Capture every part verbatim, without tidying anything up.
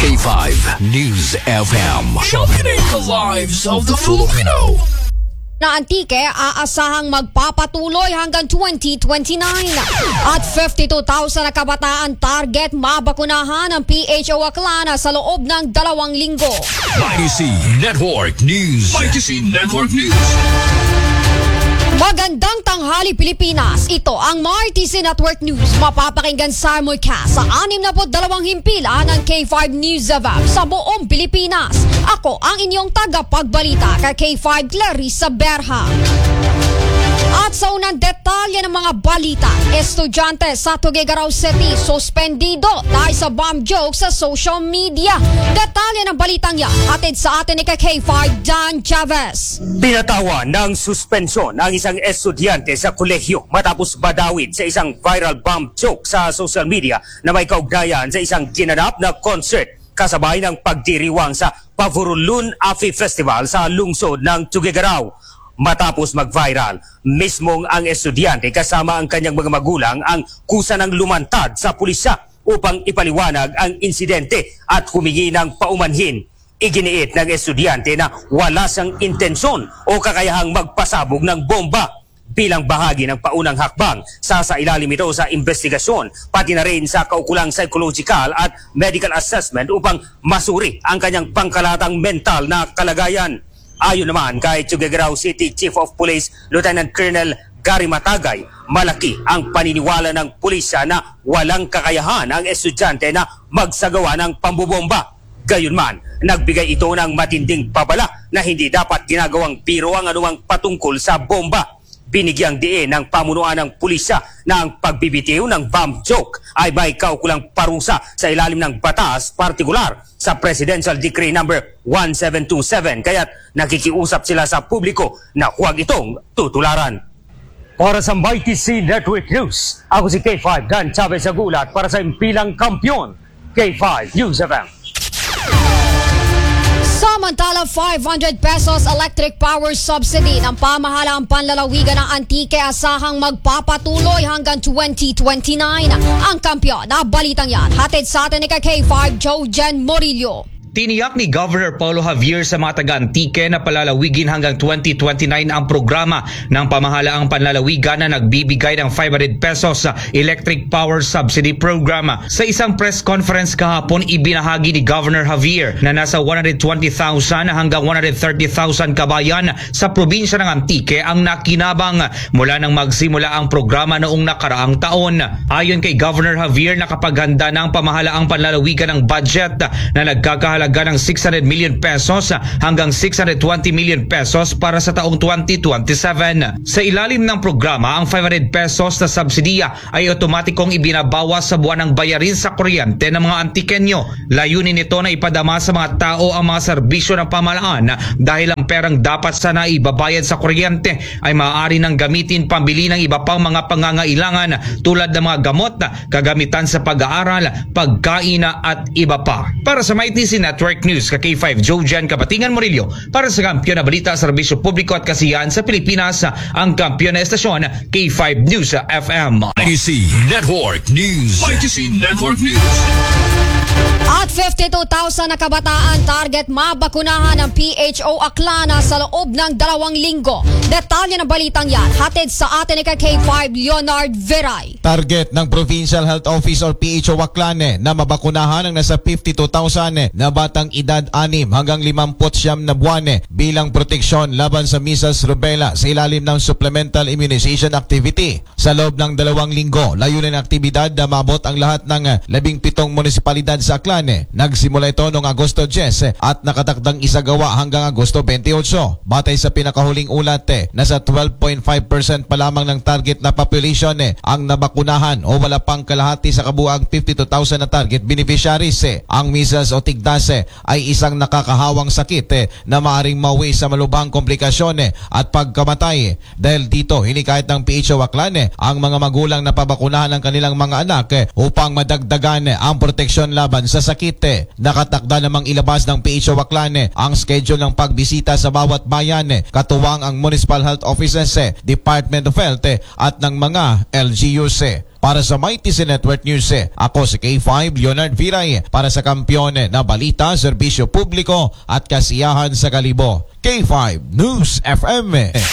K five News F M. Showcasing the lives of the Filipino. Na Antique aasahang magpapatuloy hanggang twenty twenty-nine. At fifty-two thousand na kabataan target mabakunahan ng P H O Aklana sa loob ng dalawang linggo. Y T C Network News. Y T C Network News. Magandang tanghali Pilipinas. Ito ang Y T C Network News. Mapapakinggan simulcast sa anim na dalawang himpilan ng K five News F M sa buong Pilipinas. Ako ang inyong tagapagbalita kay K five Clarissa Berha. At sa unang detalye ng mga balita, estudyante sa Tuguegarao City suspendido dahil sa bomb joke sa social media. Detalye ng balitang yan, hatid sa atin ni K five Dan Chavez. Binatawan ng suspensyon ang isang estudyante sa kolehiyo matapos badawid sa isang viral bomb joke sa social media na may kaugnayan sa isang ginanap na concert kasabay ng pagdiriwang sa Pavurulun Afi Festival sa lungsod ng Tuguegarao. Matapos mag-viral, mismong ang estudyante kasama ang kanyang mga magulang ang kusa ng lumantad sa pulisya upang ipaliwanag ang insidente at humingi ng paumanhin. Iginiit ng estudyante na wala siyang intensyon o kakayahang magpasabog ng bomba. Bilang bahagi ng paunang hakbang, sasailalim ito sa investigasyon pati na rin sa kaukulang psychological at medical assessment upang masuri ang kanyang pangkalatang mental na kalagayan. Ayon naman kay Tuguegarao City Chief of Police Lieutenant Colonel Gary Matagay, malaki ang paniniwala ng pulisya na walang kakayahan ang estudyante na magsagawa ng pambobomba. Gayunman, nagbigay ito ng matinding babala na hindi dapat ginagawang biro ang anumang patungkol sa bomba. Binigyang diin ng pamunuan ng pulisya na ang pagbibitiw ng bomb joke ay may kaukulang parusa sa ilalim ng batas, partikular sa Presidential Decree number one seven two seven, kaya't nakikiusap sila sa publiko na huwag itong tutularan. Para sa Y T C Network News, ako si K five Dan Chavez Agulat para sa impilang kampiyon, K five News F M. Samantala, five hundred pesos electric power subsidy ng pamahalaang panlalawigan ng Antique asahang magpapatuloy hanggang twenty twenty-nine. Ang kampyon na balitang yan, hatid sa atin ni K five Jojen Morillo. Tiniyak ni Governor Paulo Javier sa mga taga-Antique na palalawigin hanggang twenty twenty-nine ang programa ng pamahalaang panlalawigan na nagbibigay ng five hundred pesos sa Electric Power Subsidy Program. Sa isang press conference kahapon, ibinahagi ni Governor Javier na nasa one hundred twenty thousand hanggang one hundred thirty thousand kabayan sa probinsya ng Antique ang nakinabang mula nang magsimula ang programa noong nakaraang taon. Ayon kay Governor Javier, nakapaghanda ng pamahalaang panlalawigan ng budget na nagkakahalaga ng six hundred million pesos hanggang six hundred twenty million pesos para sa taong twenty twenty-seven. Sa ilalim ng programa, ang five hundred pesos na subsidiya ay otomatikong ibinabawas sa buwan ng bayarin sa kuryente ng mga Antiqueño. Layunin nito na ipadama sa mga tao ang mga serbisyo ng pamahalaan dahil ang perang dapat sana ibabayad sa kuryente ay maaari nang gamitin pambili ng iba pang mga pangangailangan tulad ng mga gamot, kagamitan sa pag-aaral, pagkain at iba pa. Para sa Y T C Network News, ka K five Jojen Kapatingan Morillo para sa kampiyon na balita, serbisyo publiko at kasiyahan sa Pilipinas, ang kampiyon na estasyon K five News F M. Y T C Network News. Y T C Network News. At fifty-two thousand na kabataan target mabakunahan ng P H O Aklana sa loob ng dalawang linggo. Detalye ng balitang yan, hatid sa atin ni K five Leonard Veray. Target ng Provincial Health Office or P H O Aklane na mabakunahan ang nasa fifty-two thousand na batang edad anim hanggang limampu't siyam na buwan bilang proteksyon laban sa measles, rubella sa ilalim ng Supplemental Immunization Activity. Sa loob ng dalawang linggo, layunin ng aktibidad na maabot ang lahat ng labing pitong munisipalidad sa Aklane. Nagsimula ito noong Agosto ten at nakatakdang isagawa hanggang Agosto twenty-eight. Batay sa pinakahuling ulat, nasa twelve point five percent pa lamang ng target na population ang nabakunahan o wala pang kalahati sa kabuang fifty-two thousand na target beneficiaries. Ang measles o tigdas ay isang nakakahawang sakit na maaring mauwi sa malubhang komplikasyon at pagkamatay. Dahil dito, hinikayat ng P H O Aklane ang mga magulang na pabakunahan ng kanilang mga anak upang madagdagan ang proteksyon laban sa sakit. Nakatakda namang ilabas ng P H O Aklane ang schedule ng pagbisita sa bawat bayan, katuwang ang Municipal Health Offices, Department of Health at ng mga L G Us. Para sa Mighty C Network News, ako si K five Leonard Viray para sa kampiyon na balita, serbisyo publiko at kasiyahan sa Kalibo. K five News F M.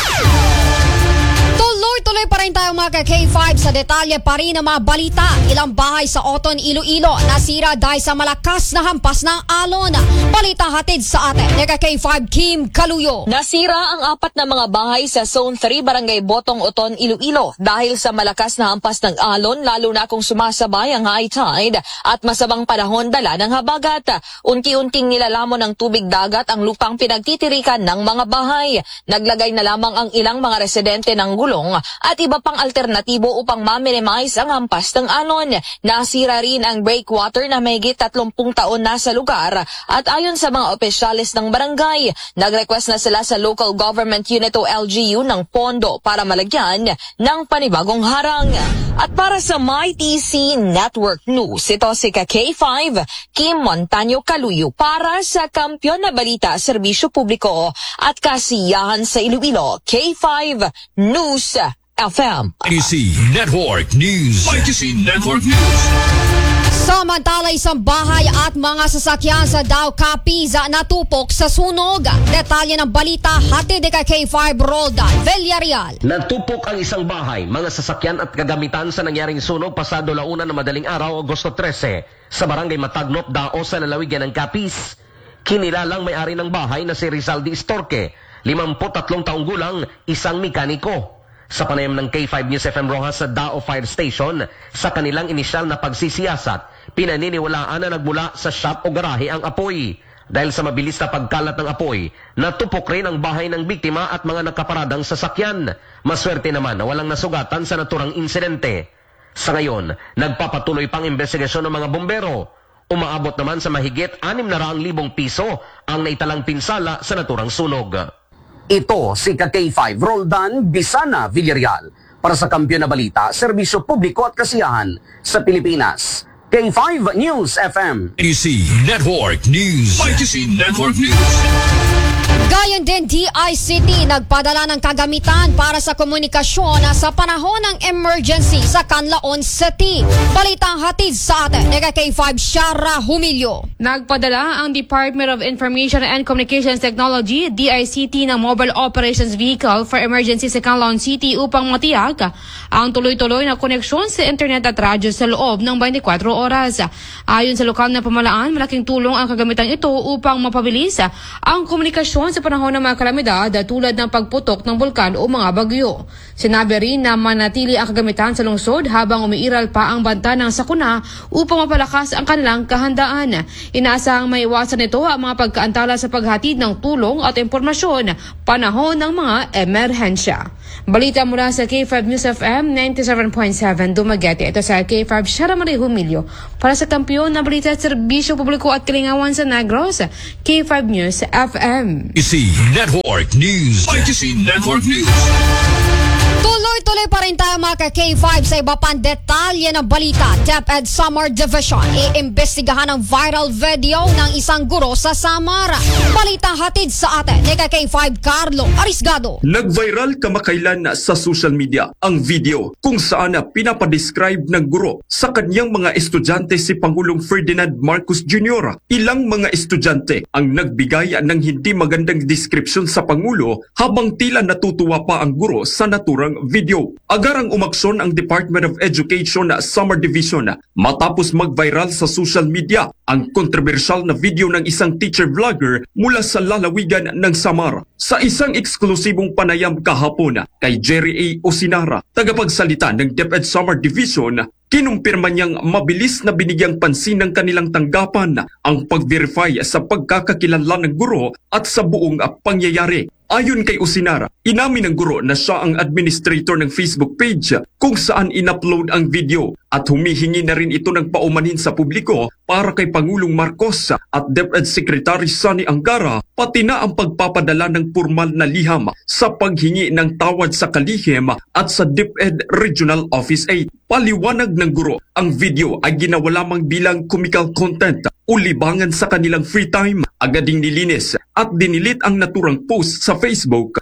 Tuloy-tuloy pa rin tayo mga K five sa detalye pa rin ng mga balita. Ilang bahay sa Oton, Iloilo nasira dahil sa malakas na hampas ng alon. Balita hatid sa atin ni K five Kim Kaluyo. Nasira ang apat na mga bahay sa Zone three, Barangay Botong, Oton, Iloilo dahil sa malakas na hampas ng alon, lalo na kung sumasabay ang high tide at masamang panahon dala ng habagat. Unti-unting nilalamon ng tubig dagat ang lupang pinagtitirikan ng mga bahay. Naglagay na lamang ang ilang mga residente ng gulong at iba pang alternatibo upang ma-minimize ang hampas ng alon. Nasira rin ang breakwater na mahigit tatlumpung taon na sa lugar at ayon sa mga opisyalis ng barangay, nag-request na sila sa Local Government Unit o L G U ng pondo para malagyan ng panibagong harang. At para sa Mighty C Network News, ito si K five Kim Montaño Kaluyo para sa Kampiyon na Balita, Serbisyo Publiko at Kasiyahan sa Iloilo. K five News F M. Mighty C Network News. Mighty C Network News. Samantala, isang bahay at mga sasakyan sa Dao Capiza natupok sa sunog. Detalye ng balita hatid kay K five Roldan Villarreal. Natupok ang isang bahay, mga sasakyan at kagamitan sa nangyaring sunog pasado launa na madaling araw, Agosto trese, sa Barangay Matagnop, Dao sa lalawigan ng Capiz. Kinilalang may-ari ng bahay na si Rizal Di Istorque, limampu't tatlong taong gulang, isang mekaniko. Sa panayam ng K five News F M Rojas sa Dao Fire Station, sa kanilang inisyal na pagsisiyasat, pinaniniwalaan na nagmula sa shop o garahe ang apoy. Dahil sa mabilis na pagkalat ng apoy, natupok rin ang bahay ng biktima at mga nakaparadang sasakyan. Maswerte naman na walang nasugatan sa naturang insidente. Sa ngayon, nagpapatuloy pang investigasyon ng mga bombero. Umaabot naman sa mahigit anim na raang libong piso ang naitalang pinsala sa naturang sunog. Ito si K five Roldan Bisana Villarreal para sa Kampiyon na Balita, Serbisyo Publiko at Kasiyahan sa Pilipinas. K five News F M. Mighty C Network News. Mighty C Network News. Gayon din, D I C T nagpadala ng kagamitan para sa komunikasyon sa panahon ng emergency sa Canlaon City. Balitang hatid sa atin ni K five Shara Humilio. Nagpadala ang Department of Information and Communications Technology, D I C T, ng Mobile Operations Vehicle for Emergency sa Canlaon City upang matiyak ang tuloy-tuloy na koneksyon sa internet at radyo sa loob ng twenty-four oras. Ayon sa lokal na pamahalaan, malaking tulong ang kagamitan ito upang mapabilis ang komunikasyon sa panahon ng mga kalamidad tulad ng pagputok ng bulkan o mga bagyo. Sinabi rin na manatili ang kagamitan sa lungsod habang umiiral pa ang banta ng sakuna upang mapalakas ang kanilang kahandaan. Inaasahang may iwasan nito ang mga pagkaantala sa paghatid ng tulong at impormasyon panahon ng mga emerhensya. Balita mula sa K five News F M ninety-seven point seven Dumaguete. Ito sa K five Shara Marie Humilio para sa Kampiyon na Balita at Serbisyo Publiko at Kilingawan sa Negros, K five News F M. Mighty C Network News. Mighty C Network News. Tuloy-tuloy pa rin tayo mga K five sa iba pang detalye ng balita. DepEd Samar Division iimbestigahan ang viral video ng isang guro sa Samar. Balitang hatid sa atin ni K five Carlo Arisgado. Nag-viral kamakailan sa social media ang video kung saan pinapadescribe ng guro sa kanyang mga estudyante si Pangulong Ferdinand Marcos Junior Ilang mga estudyante ang nagbigay ng hindi magandang description sa Pangulo habang tila natutuwa pa ang guro sa naturang video. Agarang umaksyon ang Department of Education Samar Division matapos mag-viral sa social media ang kontrobersyal na video ng isang teacher vlogger mula sa lalawigan ng Samar. Sa isang eksklusibong panayam kahapon kay Jerry A. Osinara, tagapagsalita ng DepEd Samar Division, kinumpirma niyang mabilis na binigyang pansin ng kanilang tanggapan ang pag-verify sa pagkakakilanlan ng guro at sa buong pangyayari. Ayon kay Osinara, inamin ng guro na siya ang administrator ng Facebook page kung saan in-upload ang video at humihingi na rin ito ng paumanhin sa publiko para kay Pangulong Marcos at DepEd Secretary Sani Angara, pati na ang pagpapadala ng formal na liham sa paghingi ng tawad sa kalihim at sa DepEd Regional Office eight. Paliwanag ng guro, ang video ay ginawa lamang bilang comical content o libangan sa kanilang free time. Agad ding nilinis at dinilit ang naturang post sa Facebook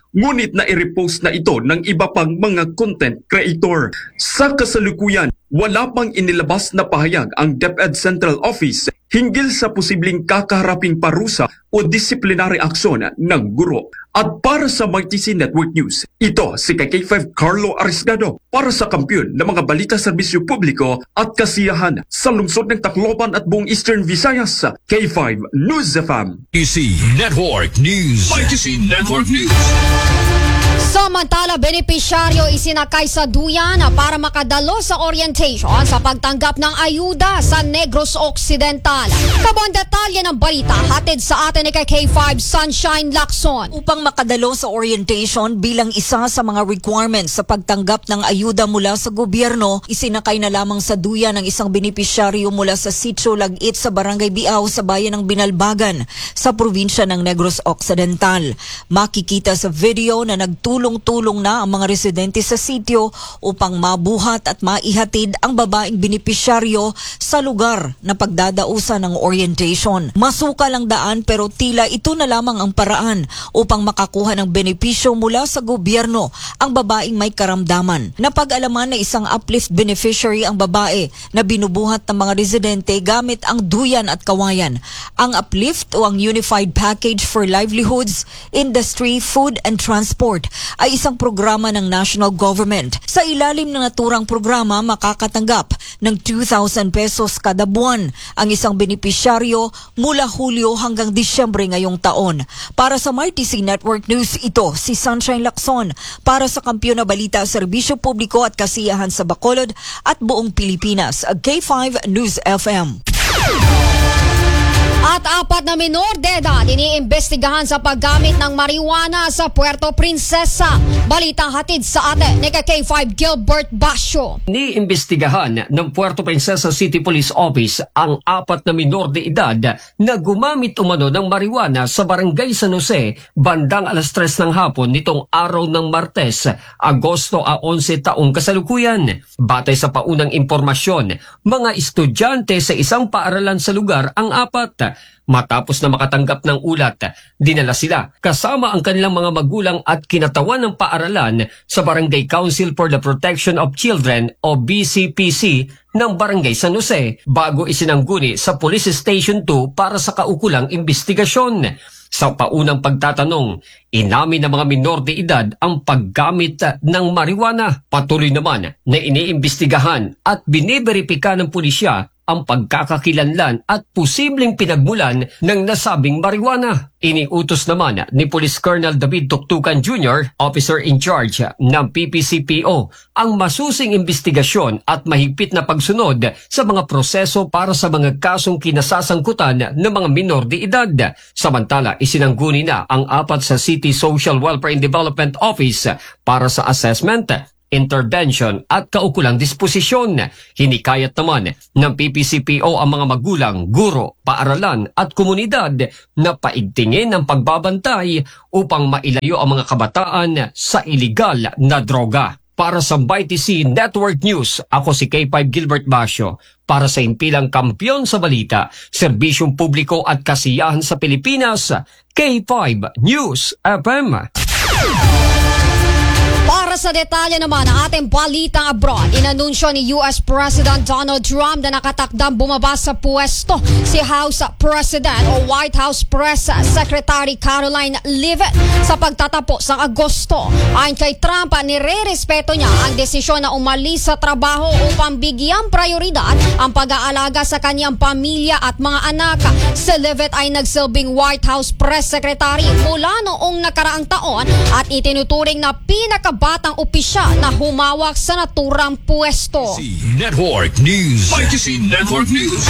ngunit na i-repost na ito ng iba pang mga content creator. Sa kasalukuyan, wala pang inilabas na pahayag ang DepEd Central Office hinggil sa posibleng kakaharaping parusa o disciplinary aksyon ng guro. At para sa M R T C Network News, ito si K five Carlo Arisgado para sa kampiyon ng mga balita serbisyo publiko at kasiyahan sa lungsod ng Tacloban at buong Eastern Visayas, K five News F M. M R T C Network News. M R T C Network News. Samantala, benepisyaryo isinakay sa duyan para makadalo sa orientation sa pagtanggap ng ayuda sa Negros Occidental. Kabang detalye ng balita hatid sa atin ni K five Sunshine Lacson. Upang makadalo sa orientation bilang isa sa mga requirements sa pagtanggap ng ayuda mula sa gobyerno, isinakay na lamang sa duyan ng isang benepisyaryo mula sa Sitio Lagit sa Barangay Biao sa bayan ng Binalbagan sa probinsya ng Negros Occidental. Makikita sa video na nagtulong Tulong-tulong na ang mga residente sa sitio upang mabuhat at maihatid ang babaeng benepisyaryo sa lugar na pagdadausan ng orientation. Masukal ang daan pero tila ito na lamang ang paraan upang makakuha ng benepisyo mula sa gobyerno ang babaeng may karamdaman. Napag-alaman na isang uplift beneficiary ang babae na binubuhat ng mga residente gamit ang duyan at kawayan. Ang uplift o ang Unified Package for Livelihoods, Industry, Food and Transport ay isang programa ng national government. Sa ilalim ng naturang programa, makakatanggap ng two thousand pesos kada buwan ang isang benepisyaryo mula Hulyo hanggang Disyembre ngayong taon. Para sa M R T C Network News, ito si Sunshine Lacson para sa kampiyon na balita, serbisyo publiko at kasiyahan sa Bacolod at buong Pilipinas, K five News F M. At apat na minor de edad iniimbestigahan sa paggamit ng marijuana sa Puerto Princesa. Balitang hatid sa atin ni K five Gilbert Basyo. Iniimbestigahan ng Puerto Princesa City Police Office ang apat na minor de edad na gumamit umano ng marijuana sa Barangay San Jose bandang alas tres ng hapon nitong araw ng Martes, Agosto eleven taong kasalukuyan. Batay sa paunang impormasyon, mga estudyante sa isang paaralan sa lugar ang apat. Matapos na makatanggap ng ulat, dinala sila kasama ang kanilang mga magulang at kinatawan ng paaralan sa Barangay Council for the Protection of Children o B C P C ng Barangay San Jose bago isinangguni sa Police Station two para sa kaukulang investigasyon. Sa paunang pagtatanong, inamin ng mga minor de edad ang paggamit ng marijuana. Patuloy naman na iniimbestigahan at biniberipika ng pulisya ang pagkakakilanlan at posibleng pinagmulan ng nasabing marijuana. Iniutos naman ni Police Colonel David Tuktukan Junior, Officer in Charge ng P P C P O, ang masusing investigasyon at mahigpit na pagsunod sa mga proseso para sa mga kasong kinasasangkutan ng mga minor de edad. Samantala, isinangguni na ang apat sa City Social Welfare and Development Office para sa assessment, intervention at kaukulang disposisyon. Hinikayat naman ng P P C P O ang mga magulang, guro, paaralan at komunidad na paigtingin ang pagbabantay upang mailayo ang mga kabataan sa iligal na droga. Para sa M R T C Network News, ako si K five Gilbert Basyo para sa impilang kampiyon sa balita, serbisyong publiko at kasiyahan sa Pilipinas, K five News F M. Para sa detalye naman ng ating balitang abroad, inanunsyo ni U S President Donald Trump na nakatakdang bumaba sa puwesto si House President o White House Press Secretary Caroline Leavitt sa pagtatapos ng Agosto. Ayon kay Trump, nire-respeto niya ang desisyon na umalis sa trabaho upang bigyang prioridad ang pag-aalaga sa kanyang pamilya at mga anak. Si Leavitt ay nagsilbing White House Press Secretary mula noong nakaraang taon at itinuturing na pinaka batang opisyal na humawak sa naturang puwesto. Network News. M R T C Network News.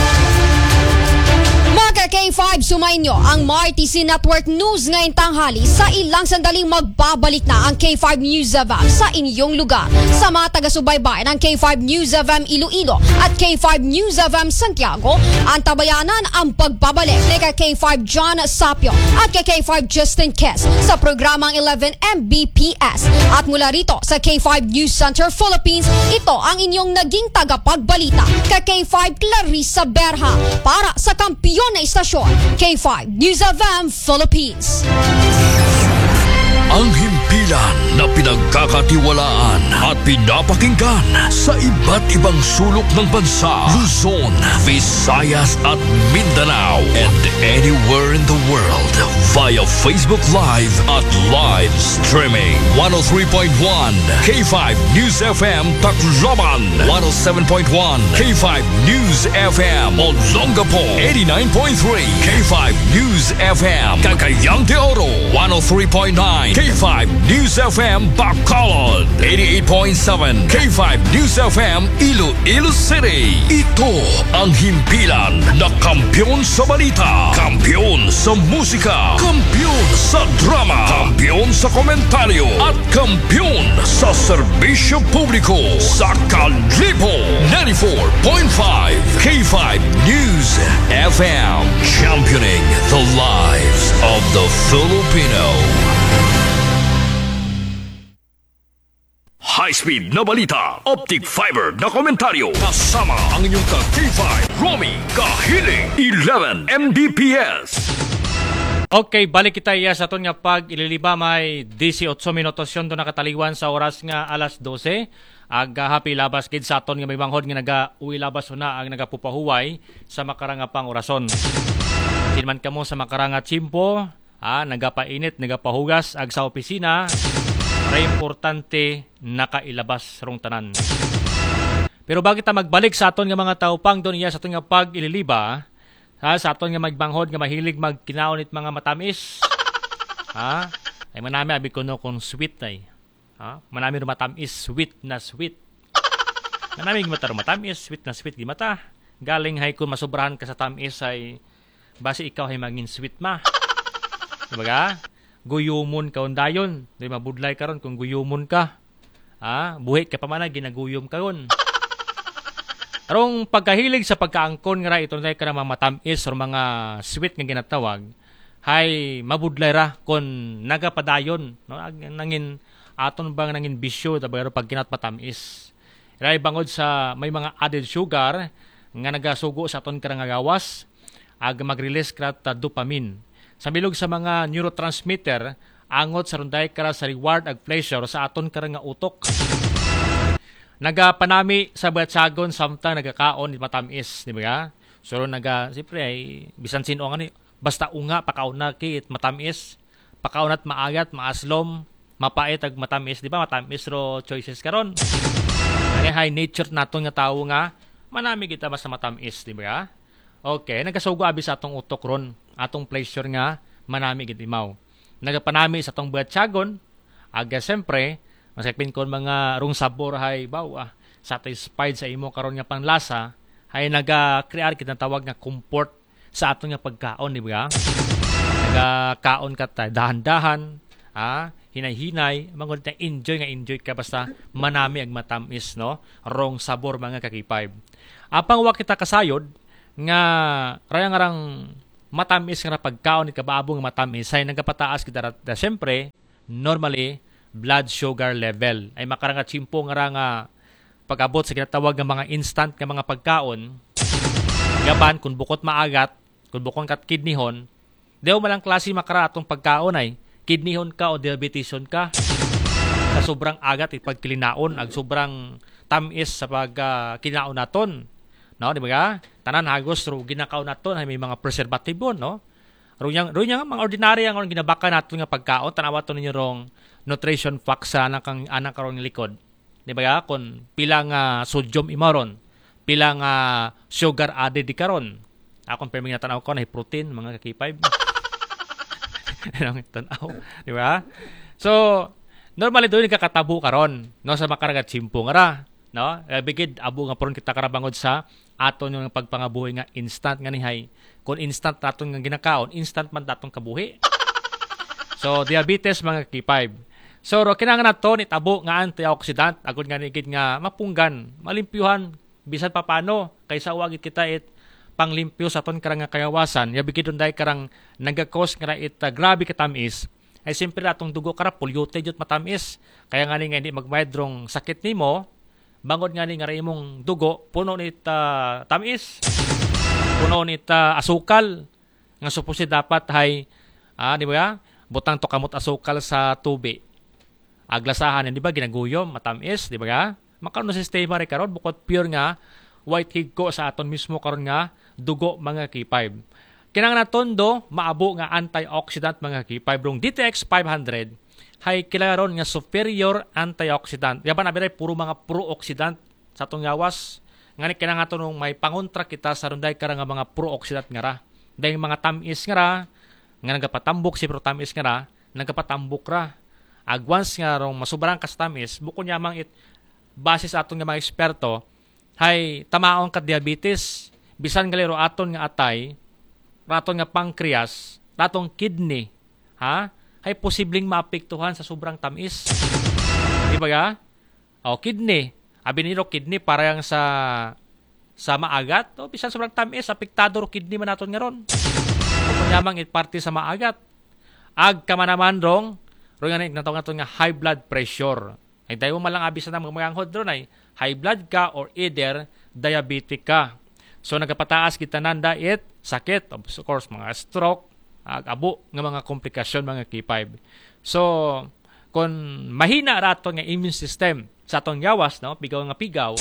Mga K five, sumainyo ang M R T C Network News ngayong tanghali. Sa ilang sandaling magbabalik na ang K five News F M sa inyong lugar. Sa mga taga-subaybay ng K five News F M Iloilo at K five News F M Santiago, antabayanan ang pagbabalik ni K five John Sapio at K five Justin Kess sa programang eleven M B P S. At mula rito sa K five News Center Philippines, ito ang inyong naging tagapagbalita, K five Clarissa Berha para sa kampiyon na istasyon, K five News F M Philippines. Ang himpilan na pinagkakatiwalaan at pinapakinggan sa iba't ibang sulok ng bansa, Luzon, Visayas at Mindanao, and anywhere in the world via Facebook Live at live streaming. one oh three point one K five News F M Tacloban, one oh seven point one K five News F M Olongapo, eighty-nine point three K five News F M Cagayan de Oro, one oh three point nine K five News F M Bacolod, eighty-eight point seven K five News F M Iloilo City. Ito ang himpilan na kampiyon sa balita, kampiyon sa musika, kampiyon sa drama, kampiyon sa komentaryo, at kampiyon sa serbisyo publiko sa Kalibo. ninety-four point five K five News F M, championing the lives of the Filipino. High-speed na balita, optic fiber na komentaryo, kasama ang inyong ka-K five, Romy Kahiling, eleven M B P S. Okay, balik kita iya sa aton nga pag ililiba may eighteen minutos yon do nakataliwan sa oras nga alas twelve. Aga happy labas kid sa aton nga may manghod nga naga-uwi labas na ang nagapupahuway sa makaranga pang orason. Sinman kamo sa makaranga chimpo, ah, nagapainit, nagapahugas ag sa opisina, para importante nakailabas rong tanan. Pero bakit ta magbalik sa aton nga mga taupang doon iya sa aton nga pag ililiba, ha, sa aton nga magbanghod nga mahilig magkinaon it mga matamis, ha, ay manami abi kuno kung sweet ay, ha, manami ro matamis, sweet na sweet, manami gimata ro matamis, sweet na sweet gimata, galing hay kung masobrahan ka sa tamis ay base ikaw ay maging sweet ma, diba? Guyumon ka undayon, di mabudlay ka ron kung guyumon ka, ha, buhi ka pa man ginaguyom ka ron. Arong pagkahilig sa pagkaangkon nga ra ito na ka na mga matamis o mga sweet nga ginatawag, hay mabudlay ra kung nagapadayon, no? Nangin aton bang nangin bisyo tabagaro pag kinat matamis. Ray bangod sa may mga added sugar nga nagasugo sa aton karang gawas, ag mag-release krat ta dopamine. Sa bilog sa mga neurotransmitter, angot sa runday kara sa reward ag pleasure sa aton karang nga utok. Nagapanami sa batsagon samtang nagakaon matamis, di ba? So naga siyempre ay bisan sino nga ni basta unga pakauna kit matamis, pakaunat maagat, maaslom, mapait ag matamis, di ba? Matamis ro choices karon. Kaya high nature naton nga tawo nga manami kita basta matamis, di ba? Okay, nagasugo abi sa atong utok ron, atong pleasure nga manami gid imaw. Nagapanami sa atong batsagon, aga siyempre masakpin kon mga rung sabor hay baw ah, satisfied sa imo karon nga panlasa hay naga-create kita tawag nga comfort sa aton nga pagkaon, di ba? Nagakaon ka ta dahan-dahan, ah, hinay-hinay, mangod na enjoy nga enjoy ka basta manami ag matamis, no? Rong sabor mga kakipay. Apang wa kita kasayod nga rayang arang matamis nga pagkaon ni kabaabo nga matamis hay nagapataas kita da syempre normally blood sugar level ay makaranga chimpo nga ra nga pag-abot sa ginatawag nga mga instant nga mga pagkaon gaban kung bukot maagat kung bukon kat kidneyhon deo malang klase makara atong pagkaon ay kidneyhon ka o diabeteson ka sa sobrang agat ipagkilinaon ag sobrang tamis sa pag uh, kinaon naton, no, di ba? Tanan hagos ro ginakaon naton ay may mga preservative, no? Ro yang ro yang mga ordinary ang ginabaka naton nga pagkaon tanawa to ninyo rong nutrition facts sa anak ang anak karon likod. Di ba? Kun pila nga sodium imaron, pila nga sugar added di karon. Akong perming natanaw ko na protein mga kakipay. Nang tanaw, di ba? So, normally doon kakatabo karon, no, sa makaragat chimpo nga ra, no? Bigid abo nga poron kita karabangod sa aton yung pagpangabuhi nga instant nga ni hay. Kung instant aton nga ginakaon, instant man datong kabuhi. So, diabetes mga kakipay. So, ro kinahanglan nato ni tabo nga antioxidant agud nga nigid nga mapunggan, malimpyuhan bisan pa paano kaysa wagit kita it panglimpyo sa aton karang kayawasan. Ya bigid unday karang nagakos nga it uh, grabe katamis. Ay simpre atong dugo kara polluted jud matamis. Kaya nga ni nga hindi magmayad sakit nimo, bangod nga ni nga imong dugo puno nit uh, tamis. Puno nit uh, asukal nga supposed dapat hay ah, di ba? butang to kamot asukal sa tubi. Aglasahan yan, di ba? Ginaguyom, matamis, di ba nga? Makaroon na sistema rin karon bukod pure nga white hig ko sa aton mismo karon nga dugo mga K five. Kinang na tondo, maabo nga antioxidant mga K five. Rong D T X five hundred, hay kilaron nga superior antioxidant. Yaban abiray puro mga pro-oxidant sa atong yawas. Ngani kinang nga nung may pangontra kita sa runday kara nga mga pro-oxidant nga ra. Dahil mga tamis nga ra, nga nagapatambok si pro tamis nga ra, nagapatambok ra. Agwans nga rong masubrang kastamis, buko niya mang it, base sa aton nga mga eksperto, hay tamaon ka diabetes, bisan nga lero aton nga atay, raton nga pancreas, ratong kidney, ha? Hay posibleng maapektuhan sa sobrang tamis. Di ba ga? O, kidney. Abi nilo kidney parang sa sa maagat, o bisan sobrang tamis, apektado ro kidney man naton nga ron. Buko niya mang it parte sa maagat. Ag ka man naman rong, ro nga natawag nato nga high blood pressure. Ay dayo mo malang abis na mga manghod ron ay high blood ka or either diabetic ka. So nagapataas kita nanda it sakit, of course mga stroke, ag-abo nga mga komplikasyon mga K five. So kung mahina rato nga immune system sa atong yawas, no, pigaw nga pigaw,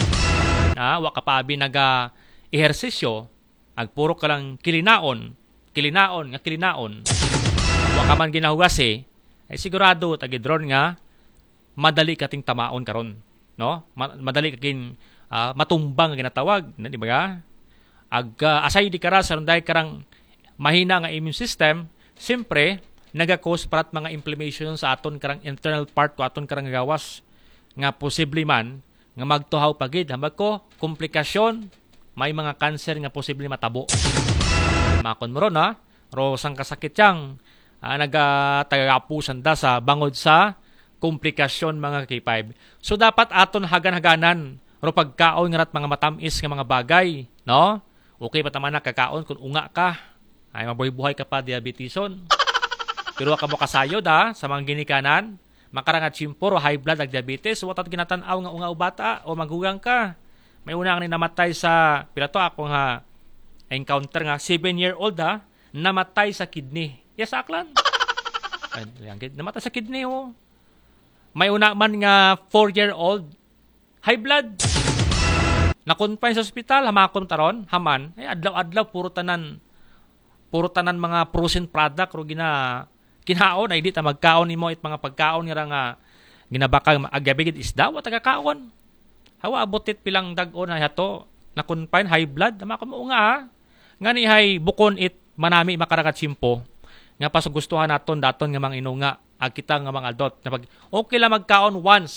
na wa ka pa abi naga ehersisyo, ag puro ka lang kilinaon, kilinaon nga kilinaon. Wa ka man ginahugasi, ay sigurado tagidron nga madali kating tamaon karon, no? Madali kaking uh, matumbang nga ginatawag, na di ba ga? Ag uh, asay di kara sa runday karang mahina nga immune system, siyempre naga-cause parat mga inflammation sa aton karang internal part ko aton karang gawas nga posible man nga magtuhaw pagid hambag ko komplikasyon, may mga cancer nga posible matabo. Makon mo ron ha, ro sang kasakit yang Uh, nagatagapusan da sa bangod sa komplikasyon mga K five. So dapat aton hagan-haganan ro pagkaon nga rat mga matamis nga mga bagay, no? Okay pa taman na kakaon kung unga ka. Ay mabuhay-buhay ka pa diabeteson. Pero ka mo kasayo da sa mga ginikanan, makarangat chimpo ro high blood ag diabetes, watat ginatan-aw nga unga o bata o magugang ka. May una nga ni namatay sa pila to ako nga encounter nga seven year old ha, namatay sa kidney. Yes, aklan. Namatay sa kidney, oh. May una man nga four-year-old, high blood. Nakonfine sa ospital, hamakon taron, haman. Ay, adlaw-adlaw, puro tanan, puro tanan mga frozen product, ro gina, kinaon, ay di ta magkaon ni mo it mga pagkaon nga nga, ginabakang agabigid isda, wa tagakaon. Hawa, abutit pilang dagon, ay hato, nakonfine, high blood, hamakon mo nga, ha. Nga ni hay bukon it, manami makaragat simpo, nga pasugustuhan naton daton nga mga inunga ag kita nga mga adult na pag okay lang magkaon once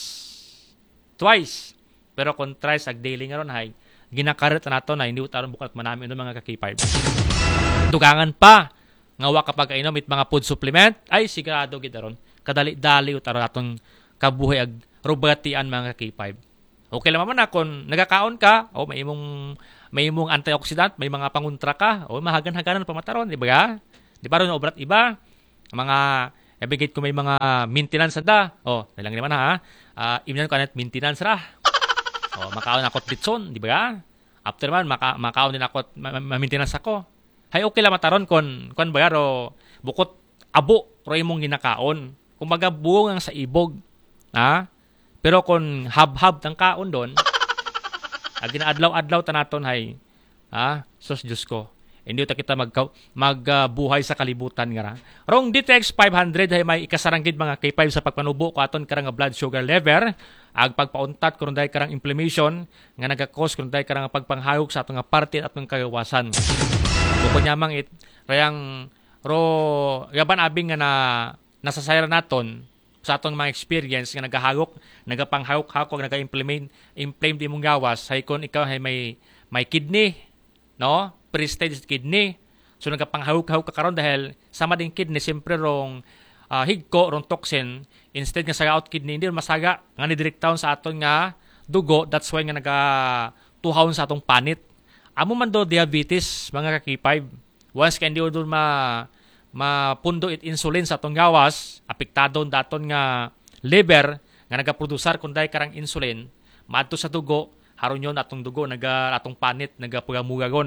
twice pero kung thrice ag daily nga ron hay ginakaret naton na hindi utaron bukat manami no mga K five. Dugangan pa nga wa kapag inom it mga food supplement ay sigurado gid ron kadali-dali utaron naton kabuhi ag rubatian mga K five. Okay lang man na kung nagakaon ka o may imong may imong antioxidant, may mga panguntra ka o mahagan-haganan pa mataron, di ba? Di ba ron obrat iba? Mga, ebigit ko may mga maintenance da. O, nalang naman ha. Uh, Imnan ko anat maintenance ra. O, makaon akot bitson, di ba? After man, maka, makaon din akot, ma-maintenance ako. Hay, okay lang mataron kon, kon ba ro, bukot abo, ro imong ginakaon. Kung baga buong sa ibog. Ha? Pero kung hab-hab ng kaon doon, ag ginaadlaw-adlaw tanaton hay, ha? Sos Diyos ko. Hindi ta kita mag magbuhay uh, sa kalibutan nga ra. Rong D T X five hundred hay may ikasaranggid mga K five sa pagpanubo ko aton karang blood sugar level, ag pagpauntat kun day karang inflammation nga naga-cause kun day karang pagpanghayog sa atong nga parte atong kagawasan. Bukod nyamang it rayang ro yaban abing nga na nasasayra naton sa atong mga experience nga nagahagok, nagapanghayok-hakog, naga-implement inflame di mong gawas hay kun ikaw hay may may kidney, no? Pre-stage kidney. So nagapanghawk-hawk ka karon dahil sama din kidney siyempre rong uh, higko rong toxin instead nga saga out kidney hindi masaga nga ni direct down sa aton nga dugo, that's why nga naga tuhawon sa atong panit. Amo man do diabetes mga K five. Once ka hindi do ma mapundo it insulin sa atong gawas, apektado daton nga liver nga nagaproducer kun day karang insulin, maadto sa dugo, haron yon atong dugo naga atong panit nagapugamugagon.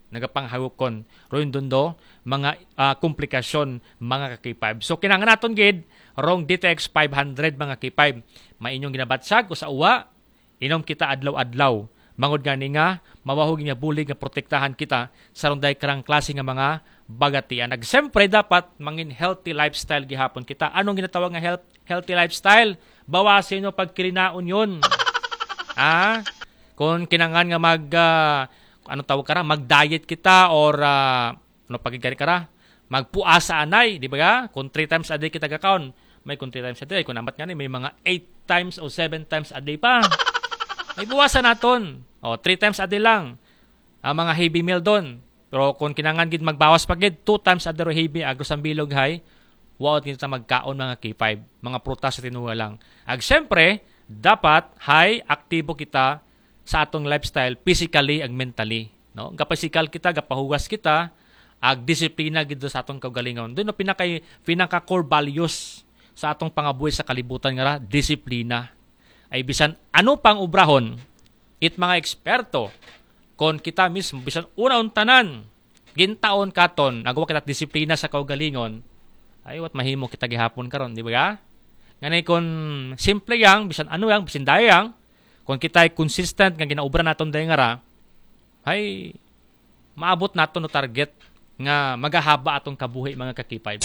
nagapanghawukon roon dundo mga uh, komplikasyon mga ka-K five. So kinahanglan naton gid rong D T X five hundred mga K five. Mainyong ginabatsag o sa uwa, inom kita adlaw-adlaw. Mangod gani nga mawahog nga bulig nga protektahan kita sa ronday karang klase nga mga bagatian. Ag siyempre dapat mangin healthy lifestyle gihapon kita. Anong ginatawag nga health, healthy lifestyle? Bawasin no pagkilinaon yun. ah, kung kinangan nga mag uh, ano tawag kara, mag-diet kita or uh, ano pagigari kara, magpuasa anay, di ba ga? Kung three times a day kita gakaon, may kung three times a day, kung namat nga ni, may mga eight times o seven times a day pa. May buwasan naton. O, three times a day lang. Ang mga heavy meal doon. Pero kung kinangan gid magbawas pa gid, two times a day heavy, agros ang bilog hay, wawat kita magkaon mga K five, mga prutas sa tinuwa lang. Ag siyempre, dapat hay aktibo kita sa atong lifestyle, physically ag mentally. No? Ga-physical kita, gapahugas kita, ag disiplina gid sa atong kaugalingon. Doon no pinaka pinaka core values sa atong pangabuhi sa kalibutan nga disiplina. Ay bisan ano pang ubrahon, it mga eksperto, kon kita mismo bisan unaon tanan, gintaon katon, nagawa kita disiplina sa kaugalingon, ay wat mahimo kita gihapon karon, di ba ga? Nganay kon simple yang, bisan ano yang, bisan dayang, kung kita ay consistent nga ginaubra naton dayon nga ra, ay maabot naton no target nga magahaba atong kabuhi mga ka-K five.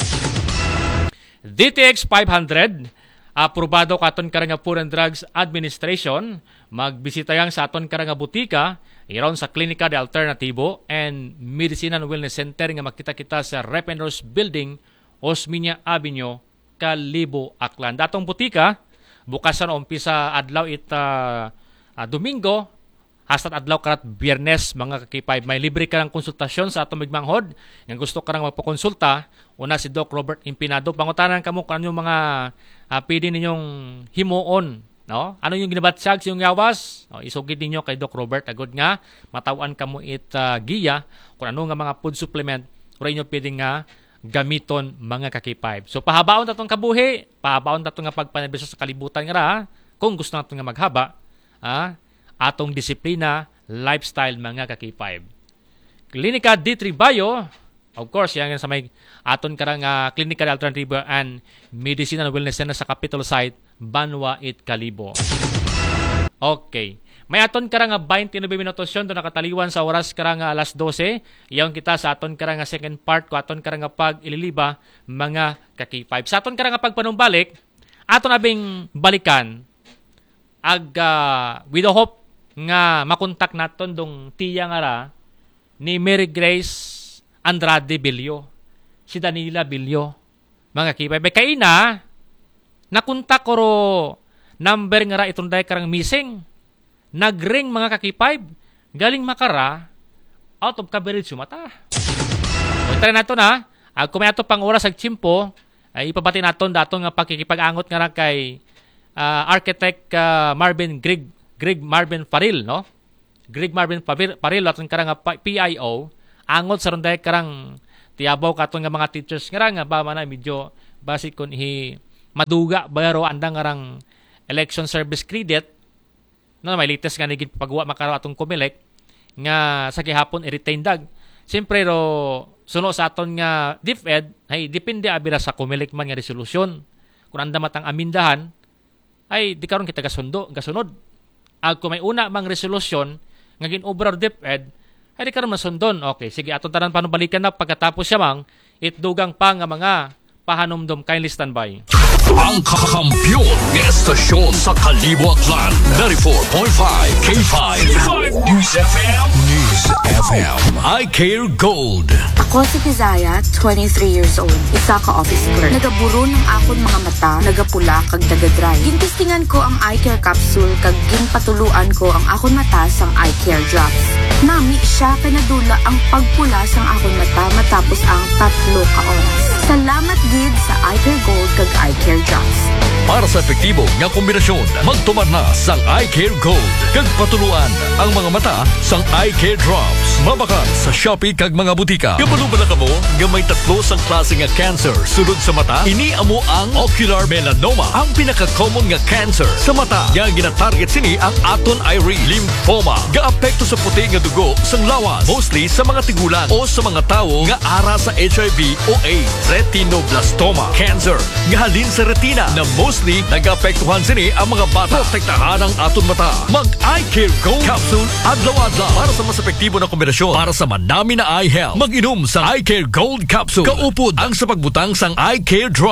D T X five hundred, aprobado katon karang nga Food and Drugs Administration, magbisita yang sa aton karang nga butika, iron sa Klinika de Alternativo and Medicine and Wellness Center nga makita-kita sa Repenros Building, Osmeña Avenue, Kalibo, Aklan. Datong butika, bukasan umpisa adlaw it uh, uh, Domingo, hasta adlaw karat Biyernes mga ka-K five. May libre ka ng konsultasyon sa atong migmanghod. Yang gusto ka nang magpakonsulta, una si Doc Robert Impinado. Pangutanan ka mo kung ano yung mga uh, pwede ninyong himuon. No? Ano yung ginabatsag sa yung yawas? No, isugid ninyo kay Doc Robert. Agod nga, matawan ka mo it uh, giya kung ano nga mga food supplement kung inyo pwede nga gamiton mga ka-K five. So pahabaon natong kabuhi, pahabaon natong nga pagpanabisa sa kalibutan nga ra, kung gusto naton nga maghaba, ha? Atong disiplina, lifestyle mga ka-K five. Klinika D three Bio, of course, yan sa may aton karang uh, Klinika de Alternativo and Medicine and Wellness Center sa Capitol Site, Banwa it Kalibo. Okay. May aton karang nga twenty-nine minutos yun, doon nakataliwan sa oras karang alas dose. Iyon kita sa aton karang nga second part ko, aton karang nga pag-ililiba mga ka-K five. Sa aton karang nga pagpanumbalik, aton abing balikan, ag uh, with the hope nga makontak naton dong tiya nga ra ni Mary Grace Andrade Bilyo, si Danila Bilyo, mga K five. Kaya na, nakontak ko ro number nga ra itong day karang missing. Nagring mga ka-K five, galing Makara, out of coverage sumata. Punta nato na, ag kung may ato pang oras ag tsimpo, ay ipabati naton daton nga pagkikipag-angot nga ra kay uh, architect uh, Marvin Greg Greg Marvin Faril, no? Greg Marvin Faril aton karang P I O, angot sa ronday karang tiabaw katon nga mga teachers nga ra nga ba man medyo basic kun hi maduga bayaro andang karang election service credit. No, may latest nga niging pagwa makaro atong Comelec nga sa gihapon i-retain dag. Siyempre ro suno sa aton nga DepEd, ay depende abira sa Comelec man nga resolusyon. Kung anda matang amindahan, ay di karon kita gasundo, gasunod. Ag kung may una mang resolusyon nga ginobra DepEd, ay di karon masundon. Okay, sige aton tanan panubalikan na pagkatapos siya mang itdugang pa nga mga pahanumdom. Kindly standby. Ang kakampiyon ng estasyon sa Kalibo Aklan, ninety-four point five K five News F M. News F M. I Care Gold. Ako si Kizaya, twenty-three years old. Isa ka office clerk. Nagaburo ng akon mga mata, nagapula kag nagadry. Gintistingan ko ang eye care capsule kag ginpatuluan ko ang akon mata sang eye care drops. Nami siya kanadula ang pagpula sang akon mata matapos ang tatlo ka oras. Salamat gid sa eye care gold kag eye care drops. Para sa epektibo nga kombinasyon, magtumar na sang Eye Care Gold. Kag patuluan ang mga mata sang Eye Care Drops. Mabakan sa Shopee kag mga butika. Kabalo ba na kamo nga may tatlo sang klase nga cancer sulod sa mata? Ini amo ang ocular melanoma, ang pinaka-common nga cancer sa mata. Yang gina-target sini ang aton iris, lymphoma. Gaapekto sa puti nga dugo sang lawas, mostly sa mga tigulan o sa mga tawo nga ara sa H I V o AIDS. Retinoblastoma cancer nga halin sa retina na mostly nag-apektuhan sini ang mga bata. Protektahan ang aton mata. Mag-Eye Care Gold Capsule adlaw-adlaw para sa mas epektibo na kombinasyon para sa madami na eye health. Mag-inom sa Eye Care Gold Capsule. Kaupod ang sa pagbutang sang Eye Care Drop.